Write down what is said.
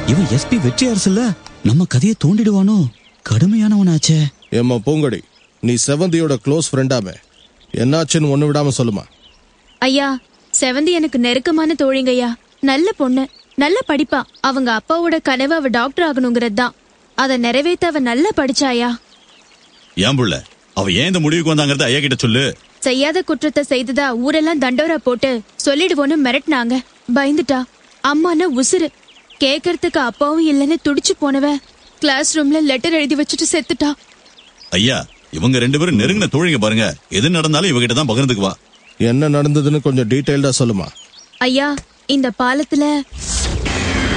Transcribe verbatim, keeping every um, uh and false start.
இவன் எஸ்பி வெற்றி அரசுல நம்ம கதையை தோண்டிடுவானோ? கடுமையானவனாச்சே. ஏம்மா பூங்கொடி, நீ செவந்தியோட க்ளோஸ் ஃப்ரெண்டாமே, என்னாச்சுன்னு ஒண்ணு விடாம சொல்லுமா. ஐயா, செவந்தி எனக்கு நெருக்கமான தோழிங்கய்யா. நல்ல பொண்ணு, நல்ல படிப்பா. அவங்க அப்பாவோட கனவு அவ டாக்டர் ஆகணுங்கிறது தான். அதை நிறைவேற்ற அவ நல்லா படிச்சாயா. ஏன் புள்ள, அவ ஏன் இந்த முடிவுக்கு வந்தாங்கறத ஐயா கிட்ட சொல்லு. செய்யாத குற்றத்தை செய்ததா ஊரெல்லாம் தண்டோரா போட்டு சொல்லிடுவோன்னு மிரட்டினாங்க. பயந்துட்டா. அம்மானா உசுறு. கேக்கறதுக்கு அப்பாவும் இல்லன்னு துடிச்சு போனவ கிளாஸ் ரூம்ல லெட்டர் எழுதி வச்சுட்டு செத்துட்டா. ஐயா, இவங்க ரெண்டு பேரும் நெருங்கின தோழிங்க பாருங்க. எது நடந்தாலும் இவகிட்ட தான் பகிர்ந்துக்குவா. என்ன நடந்ததுன்னு கொஞ்சம் டீடைல்டா சொல்லுமா. ஐயா, இந்த பாலத்துல